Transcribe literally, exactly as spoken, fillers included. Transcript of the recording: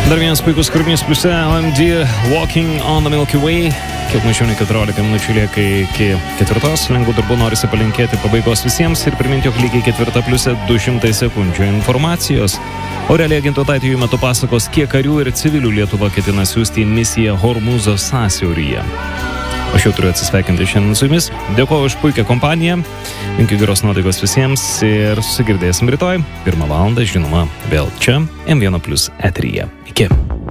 Dar vienas puikus kūrinys pliuse O M D Walking on the Milky Way. Kiek mažiau nei keturiolika minučių lieka iki ketvirtos. Lengvų darbų norisi palinkėti pabaigos visiems ir priminti, jog lygiai ketvirta pliuse du šimtai sekundžių informacijos. Aurelija Gintautaitė jų metu pasakos, kiek karių ir civilių Lietuva ketina siųsti į misiją Hormūzo sąsiauryje. Aš jau turiu atsisveikinti šiandien su jumis. Dėkuoju už puikią kompaniją. Linkiu geros nuotaikos visiems ir susigirdėsim rytoj. Pirmą valandą, žinoma, vėl čia M vienas plius eteryje. Iki.